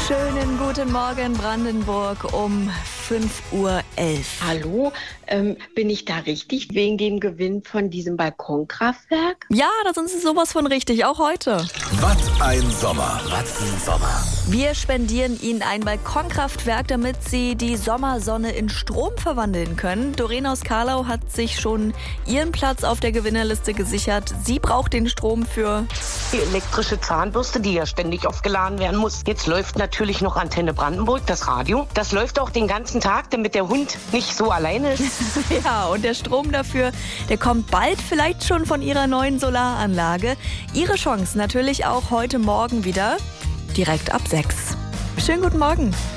Schönen guten Morgen, Brandenburg, um 5:11 Uhr. Hallo, bin ich da richtig wegen dem Gewinn von diesem Balkonkraftwerk? Ja, da sind Sie sowas von richtig, auch heute. Was ein Sommer, was ein Sommer. Wir spendieren Ihnen ein Balkonkraftwerk, damit Sie die Sommersonne in Strom verwandeln können. Doreen aus Karlau hat sich schon ihren Platz auf der Gewinnerliste gesichert. Sie braucht den Strom für... Die elektrische Zahnbürste, die ja ständig aufgeladen werden muss. Jetzt läuft natürlich noch Antenne Brandenburg, das Radio. Das läuft auch den ganzen Tag, damit der Hund nicht so alleine ist. Ja, und der Strom dafür, der kommt bald vielleicht schon von Ihrer neuen Solaranlage. Ihre Chance natürlich auch heute Morgen wieder, direkt ab 6. Schönen guten Morgen.